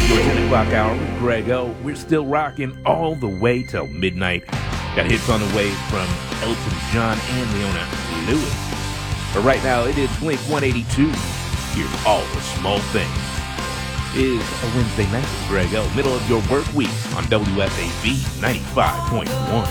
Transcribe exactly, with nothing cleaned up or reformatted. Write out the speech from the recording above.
Your ten o'clock hour with Greg O. We're still rocking all the way till midnight. Got hits on the way from Elton John and Leona Lewis. But right now, it is Blink one eighty-two. Here's All the Small Things. Is a Wednesday night with Greg O. Middle of your work week on W F A B ninety-five point one.